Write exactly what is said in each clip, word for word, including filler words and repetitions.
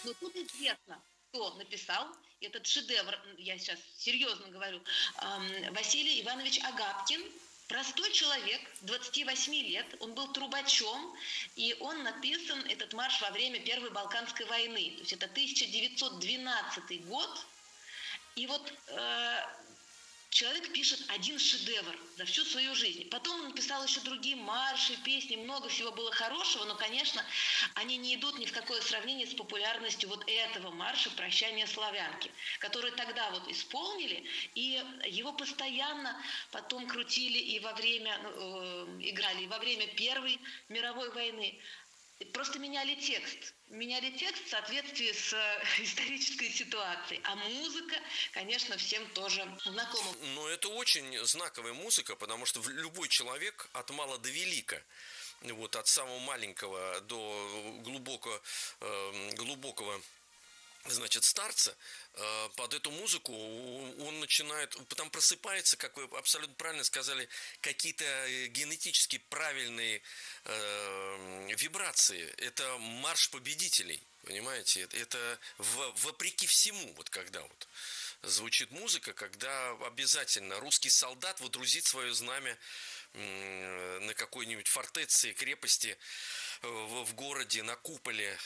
Но тут известно, кто написал этот шедевр, я сейчас серьезно говорю, ам, Василий Иванович Агапкин. Простой человек, двадцати восьми лет, он был трубачом, и он написан, этот марш, во время Первой Балканской войны. То есть это тысяча девятьсот двенадцатый год. И вот э, человек пишет один шедевр за всю свою жизнь. Потом он написал еще другие марши, песни, много всего было хорошего, но, конечно, они не идут ни в какое сравнение с популярностью вот этого марша «Прощание славянки», который тогда вот исполнили, и его постоянно потом крутили и во время, э, играли и во время Первой мировой войны. Просто меняли текст. Меняли текст в соответствии с исторической ситуацией. А музыка, конечно, всем тоже знакома. Но это очень знаковая музыка, потому что любой человек от мала до велика, вот, от самого маленького до глубоко, э, глубокого, значит, старца, под эту музыку он начинает, там просыпается, как вы абсолютно правильно сказали, какие-то генетически правильные э, вибрации. Это марш победителей, понимаете? Это в, вопреки всему, вот когда вот звучит музыка, когда обязательно русский солдат водрузит свое знамя на какой-нибудь фортеции, крепости в, в городе, на куполе.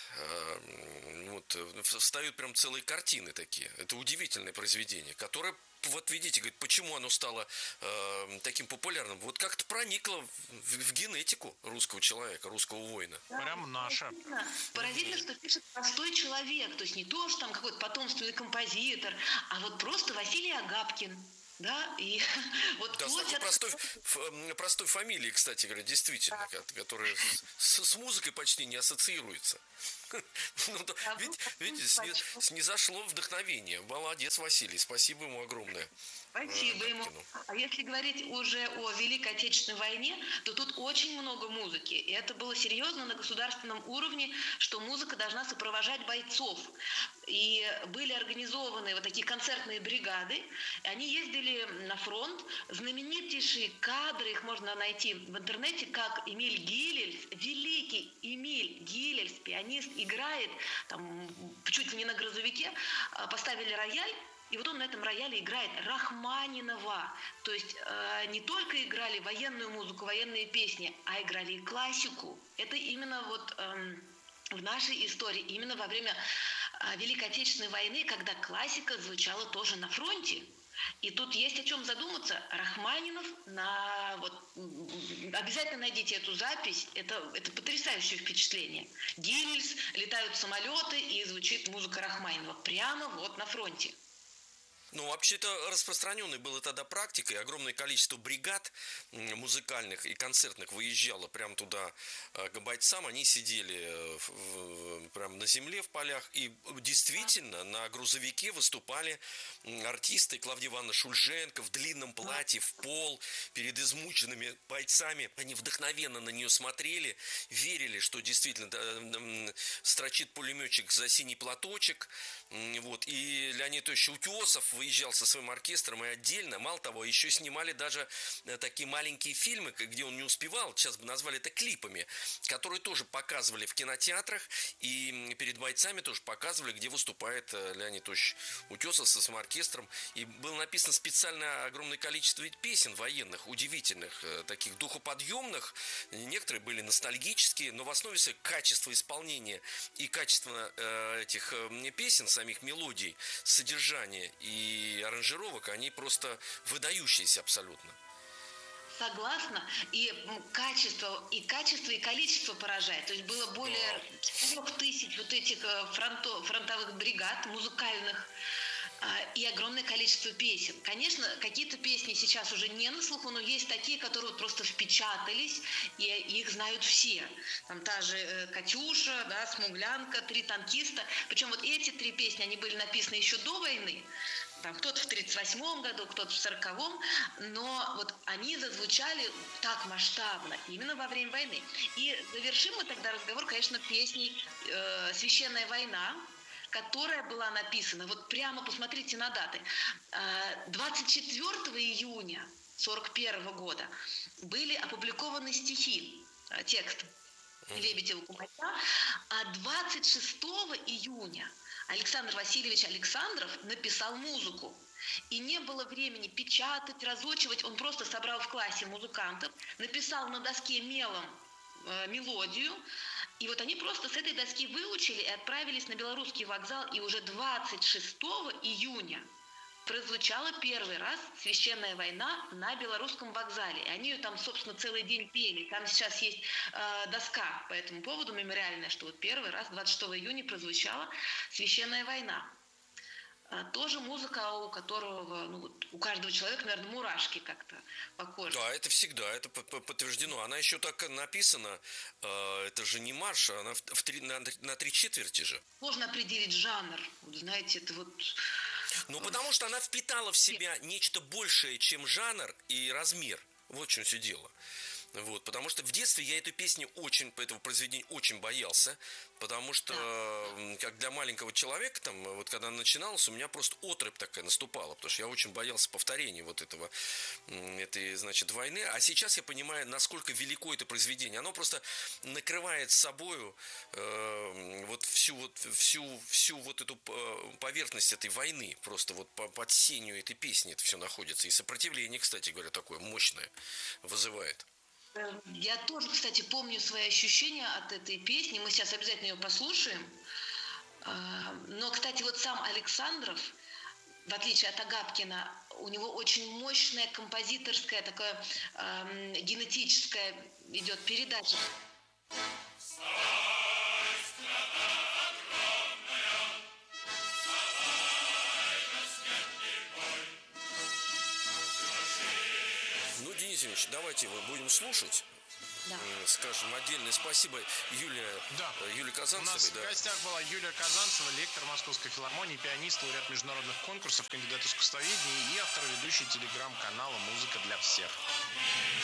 Вот, встают прям целые картины такие. Это удивительное произведение, которое, вот видите, говорит, почему оно стало э, таким популярным. Вот как-то проникло в, в генетику русского человека, русского воина. Да, прям наше. Поразительно, поразительно, что пишет простой человек. То есть не то, что там какой-то потомственный композитор, а вот просто Василий Агапкин. Да, и вот да, с такой от... простой, простой фамилией, кстати говоря, действительно, да. Которая с, с музыкой почти не ассоциируется. Ну, да, видите, видите снизошло вдохновение. Молодец, Василий, спасибо ему огромное. Спасибо ему. А если говорить уже о Великой Отечественной войне, то тут очень много музыки. И это было серьезно на государственном уровне, что музыка должна сопровождать бойцов. И были организованы вот такие концертные бригады. И они ездили на фронт. Знаменитейшие кадры, их можно найти в интернете, как Эмиль Гилельс, великий Эмиль Гилельс, пианист, играет там чуть ли не на грузовике, поставили рояль. И вот он на этом рояле играет Рахманинова. То есть э, не только играли военную музыку, военные песни, а играли и классику. Это именно вот э, в нашей истории, именно во время э, Великой Отечественной войны, когда классика звучала тоже на фронте. И тут есть о чем задуматься. Рахманинов, на, вот, обязательно найдите эту запись, это, это потрясающее впечатление. Гильз, летают самолеты, и звучит музыка Рахманинова прямо вот на фронте. Ну, вообще-то распространенной была тогда практика, и огромное количество бригад музыкальных и концертных выезжало прямо туда к бойцам. Они сидели прямо на земле в полях, и действительно на грузовике выступали артисты. Клавдия Ивановна Шульженко в длинном платье, в пол, перед измученными бойцами. Они вдохновенно на нее смотрели, верили, что действительно строчит пулеметчик за синий платочек. Вот. И Леонид Ильич Утесов выезжал со своим оркестром, и отдельно, мало того, еще снимали даже такие маленькие фильмы, где он не успевал, сейчас бы назвали это клипами, которые тоже показывали в кинотеатрах, и перед бойцами тоже показывали, где выступает Леонид Ильич Утесов со своим оркестром. И было написано специально огромное количество песен военных, удивительных, таких духоподъемных. Некоторые были ностальгические, но в основе своей качество исполнения и качество этих песен, самих мелодий, содержания и и аранжировок, они просто выдающиеся абсолютно. Согласна. И качество, и качество, и количество поражает. То есть было более четырех тысяч вот этих фронтов, фронтовых бригад музыкальных и огромное количество песен. Конечно, какие-то песни сейчас уже не на слуху, но есть такие, которые вот просто впечатались, и их знают все. Там та же «Катюша», да, «Смуглянка», «Три танкиста». Причем вот эти три песни, они были написаны еще до войны. Там кто-то в тридцать восьмом году, кто-то в сороковом, но вот они зазвучали так масштабно именно во время войны. И завершим мы тогда разговор, конечно, песней э, «Священная война», которая была написана, вот прямо посмотрите на даты, двадцать четвёртого июня сорок первого года были опубликованы стихи, текст. и Лебедева Кумача. А двадцать шестого июня Александр Васильевич Александров написал музыку. И не было времени печатать, разучивать. Он просто собрал в классе музыкантов, написал на доске мелом э, мелодию. И вот они просто с этой доски выучили и отправились на Белорусский вокзал. И уже двадцать шестого июня прозвучала первый раз «Священная война» на Белорусском вокзале. И они ее там, собственно, целый день пели. Там сейчас есть э, доска по этому поводу мемориальная, что вот первый раз двадцать шестого июня прозвучала «Священная война». Тоже музыка, у которого, ну, вот, у каждого человека, наверное, мурашки как-то по коже. Да, это всегда, это подтверждено. Она еще так написана, э, это же не марш, она в, в три, на, на три четверти же. Сложно определить жанр, вот, знаете, это вот... Ну, потому что она впитала в себя нечто большее, чем жанр и размер. Вот в чем все дело. Вот, потому что в детстве я эту песню очень, этого произведения очень боялся, потому что, да. как для маленького человека, там, вот когда она начиналась, у меня просто отрыбь такая наступала, потому что я очень боялся повторения вот этого, этой, значит, войны. А сейчас я понимаю, насколько велико это произведение. Оно просто накрывает собою э, вот всю вот всю всю вот эту поверхность этой войны, просто вот под сенью этой песни это все находится. И сопротивление, кстати говоря, такое мощное вызывает. Я тоже, кстати, помню свои ощущения от этой песни. Мы сейчас обязательно ее послушаем. Но, кстати, вот сам Александров, в отличие от Агапкина, у него очень мощная композиторская, такая э, генетическая идет передача. Денис Ильич, давайте будем слушать. Да. Скажем отдельное спасибо Юлия, да. Юлия Казанцевой. У нас да. в гостях была Юлия Казанцева, лектор Московской филармонии, пианист, лауреат международных конкурсов, кандидат искусствоведения и автор ведущий телеграм-канала «Музыка для всех».